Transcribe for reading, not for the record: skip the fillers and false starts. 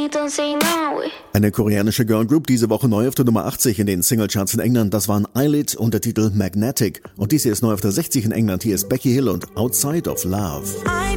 don't say no. Eine koreanische Girlgroup, diese Woche neu auf der Nummer 80 in den Singlecharts in England. Das waren Eyelid und der Titel Magnetic. Und dies hier ist neu auf der 60 in England. Hier ist Becky Hill und Outside of Love.